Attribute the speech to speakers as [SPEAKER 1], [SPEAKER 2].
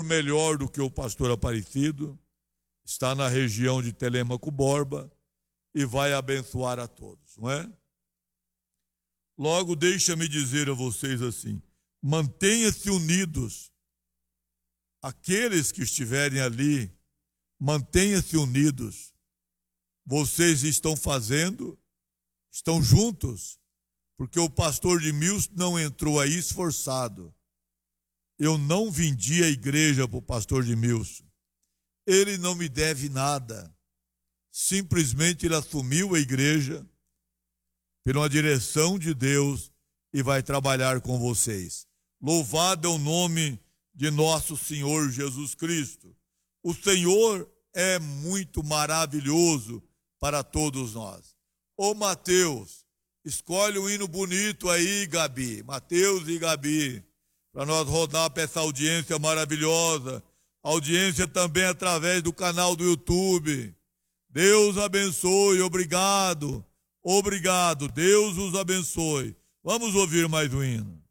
[SPEAKER 1] melhor do que o pastor Aparecido, está na região de Telêmaco Borba e vai abençoar a todos, não é? Logo, deixa-me dizer a vocês assim: mantenha-se unidos. Aqueles que estiverem ali, mantenha-se unidos. Vocês estão fazendo, estão juntos, porque o pastor Edmilson não entrou aí esforçado. Eu não vendi a igreja para o pastor Edmilson. Ele não me deve nada. Simplesmente ele assumiu a igreja pela direção de Deus e vai trabalhar com vocês. Louvado é o nome de nosso Senhor Jesus Cristo. O Senhor é muito maravilhoso para todos nós. Ô Mateus, escolhe um hino bonito aí, Gabi. Mateus e Gabi, para nós rodar para essa audiência maravilhosa. Audiência também através do canal do YouTube. Deus abençoe, obrigado. Obrigado, Deus os abençoe. Vamos ouvir mais um hino.